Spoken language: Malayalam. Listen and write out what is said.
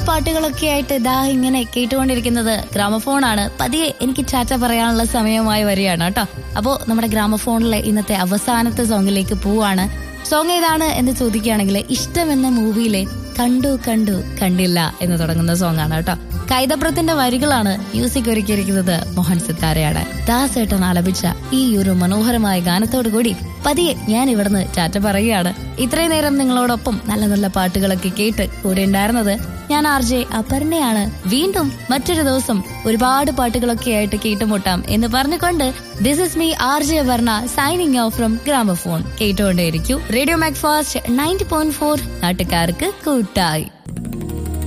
പാട്ടുകളൊക്കെ ആയിട്ട് ഇതാ ഇങ്ങനെ കേട്ടുകൊണ്ടിരിക്കുന്നത് ഗ്രാമഫോണാണ്. പതിയെ എനിക്ക് ചാച്ച പറയാനുള്ള സമയമായി വരികയാണ് കേട്ടോ. അപ്പോ നമ്മുടെ ഗ്രാമഫോണിലെ ഇന്നത്തെ അവസാനത്തെ സോങ്ങിലേക്ക് പോവാണ്. സോങ് ഏതാണ് എന്ന് ചോദിക്കുകയാണെങ്കിൽ ഇഷ്ടം എന്ന മൂവിയിലെ കണ്ടു കണ്ടു കണ്ടില്ല എന്ന് തുടങ്ങുന്ന സോങ് ആണ് കേട്ടോ. കൈതപ്രത്തിന്റെ വരികളാണ് മ്യൂസിക് ഒരുക്കിയിരിക്കുന്നത് മോഹൻ സിത്താരയാണ്. ദാസേട്ടൻ ആലപിച്ച ഈ ഒരു മനോഹരമായ ഗാനത്തോടു കൂടി പതിയെ ഞാൻ ഇവിടുന്ന് ചാറ്റ പറയുകയാണ്. ഇത്രയും നേരം നിങ്ങളോടൊപ്പം നല്ല നല്ല പാട്ടുകളൊക്കെ കേട്ട് കൂടെ ഉണ്ടായിരുന്നത് ഞാൻ RJ അപർണയാണ്. വീണ്ടും മറ്റൊരു ദിവസം ഒരുപാട് പാട്ടുകളൊക്കെ ആയിട്ട് കേട്ടുമുട്ടാം എന്ന് പറഞ്ഞുകൊണ്ട് this is me RJ Aparna signing off from gramophone. കേട്ടുകൊണ്ടേയിരിക്കൂ റേഡിയോ മാക്ഫാസ്റ്റ് 90.4 നാട്ടുകാർക്ക് കൂട്ടായി.